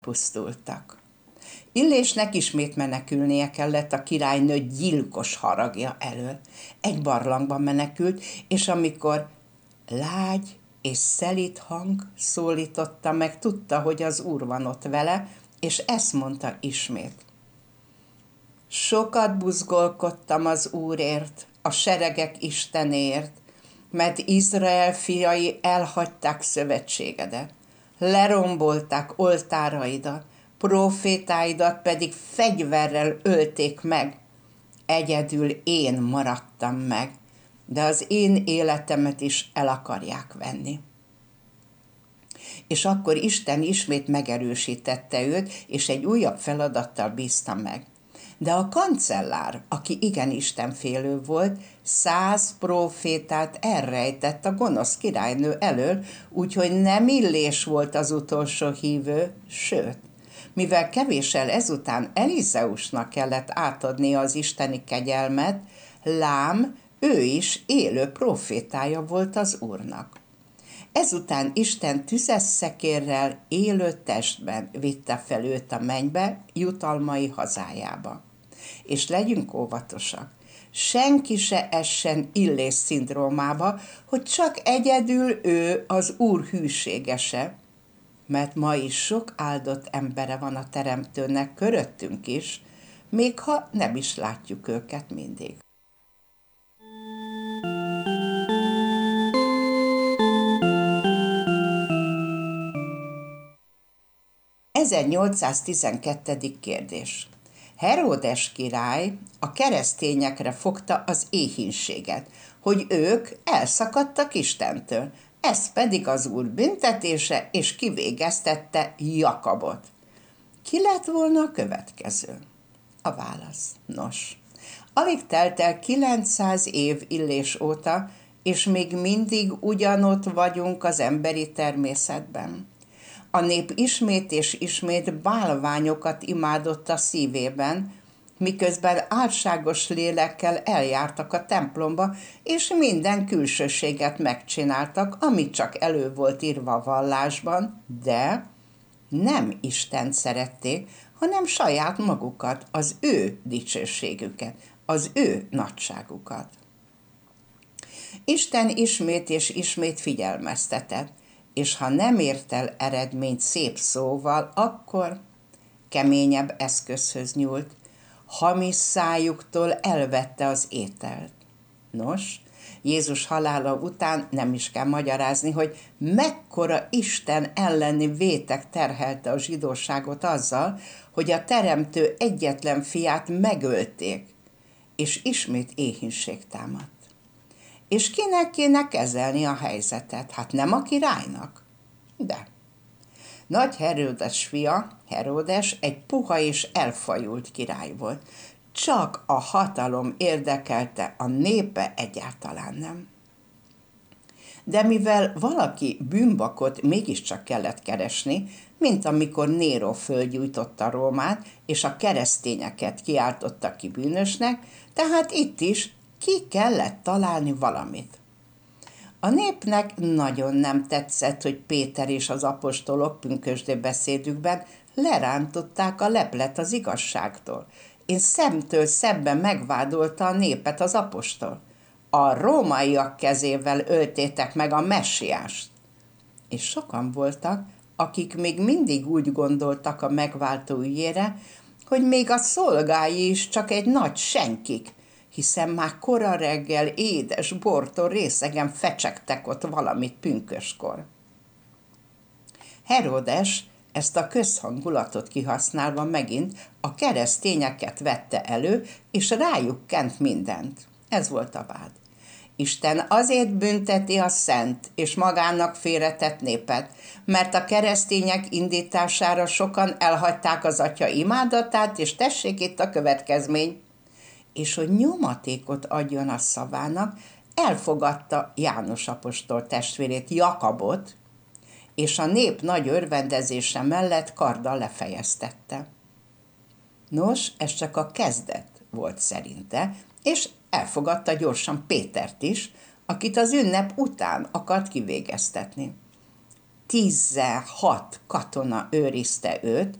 pusztultak. Illésnek ismét menekülnie kellett a királynő gyilkos haragja elől. Egy barlangban menekült, és amikor lágy és szelíd hang szólította meg, tudta, hogy az Úr van ott vele, és ezt mondta ismét. Sokat buzgolkodtam az Úrért, a seregek Istenéért, mert Izrael fiai elhagyták szövetségedet. Lerombolták oltáraidat, profétáidat pedig fegyverrel ölték meg. Egyedül én maradtam meg, de az én életemet is el akarják venni. És akkor Isten ismét megerősítette őt, és egy újabb feladattal bízta meg. De a kancellár, aki igen istenfélő volt, 100 prófétát elrejtett a gonosz királynő elől, úgyhogy nem Illés volt az utolsó hívő, sőt, mivel kevéssel ezután Elizeusnak kellett átadnia az isteni kegyelmet, lám, ő is élő prófétája volt az Úrnak. Ezután Isten tüzes szekérrel élő testben vitte fel őt a mennybe, jutalmai hazájába. És legyünk óvatosak, senki se essen Illés szindrómába, hogy csak egyedül ő az Úr hűségese, mert ma is sok áldott embere van a Teremtőnek köröttünk is, még ha nem is látjuk őket mindig. (1812. kérdés). Heródes király a keresztényekre fogta az éhínséget, hogy ők elszakadtak Istentől, ez pedig az Úr büntetése, és kivégeztette Jakabot. Ki lett volna a következő? A válasz. Nos, alig telt el 900 év Illés óta, és még mindig ugyanott vagyunk az emberi természetben. A nép ismét és ismét bálványokat imádott a szívében, miközben álságos lélekkel eljártak a templomba, és minden külsőséget megcsináltak, amit csak elő volt írva a vallásban, de nem Istent szerették, hanem saját magukat, az ő dicsőségüket, az ő nagyságukat. Isten ismét és ismét figyelmeztetett, és ha nem ért el eredményt szép szóval, akkor keményebb eszközhöz nyúlt, hamis szájuktól elvette az ételt. Nos, Jézus halála után nem is kell magyarázni, hogy mekkora Isten elleni vétek terhelte a zsidóságot azzal, hogy a Teremtő egyetlen fiát megölték, és ismét éhínség támadt. És kinek kéne kezelni a helyzetet? Hát nem a királynak? De. Nagy Heródes fia, Heródes egy puha és elfajult király volt. Csak a hatalom érdekelte, a népe egyáltalán nem. De mivel valaki bűnbakot mégiscsak kellett keresni, mint amikor Néró fölgyújtotta Rómát, és a keresztényeket kiáltotta ki bűnösnek, tehát itt is ki kellett találni valamit. A népnek nagyon nem tetszett, hogy Péter és az apostolok pünkösdi beszédükben lerántották a leplet az igazságtól, és szemtől szemben megvádolta a népet az apostol. A rómaiak kezével öltétek meg a messiást. És sokan voltak, akik még mindig úgy gondoltak a megváltó ügyére, hogy még a szolgái is csak egy nagy senkik, hiszen már kora reggel édes bortól részegen fecsegtek ott valamit pünköskor. Heródes ezt a közhangulatot kihasználva megint a keresztényeket vette elő, és rájuk kent mindent. Ez volt a vád. Isten azért bünteti a szent és magának félretett népet, mert a keresztények indítására sokan elhagyták az Atya imádatát, és tessék itt a következmény. És hogy nyomatékot adjon a szavának, elfogadta János apostol testvérét, Jakabot, és a nép nagy örvendezése mellett karddal lefejeztette. Nos, ez csak a kezdet volt szerinte, és elfogadta gyorsan Pétert is, akit az ünnep után akart kivégeztetni. 16 katona őrizte őt,